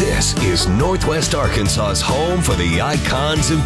This is Northwest Arkansas's home for the icons and